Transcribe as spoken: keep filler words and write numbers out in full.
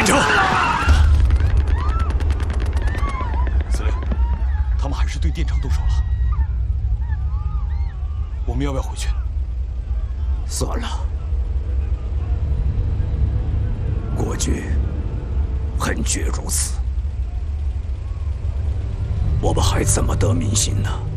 进城。司令，他们还是对电厂动手了。我们要不要回去？ 算了，国君恨绝如此，我们还怎么得民心呢？